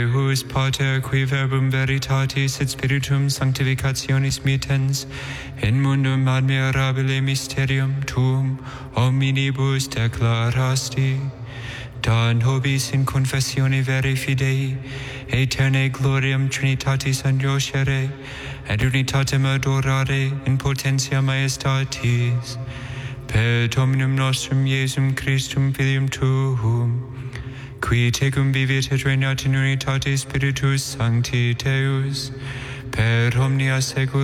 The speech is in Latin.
Deus Pater, qui verbum veritatis et spiritum sanctificationis mittens, in mundum admirabile mysterium tuum hominibus declarasti, da nobis in confessione veri fidei, aeternae gloriam Trinitatis angioscere, et unitatem adorare in potentia majestatis, per Dominum nostrum Iesum Christum Filium tuum, qui tecum vivit et regnat in unitate Spiritus Sancti Deus, per omnia saecula.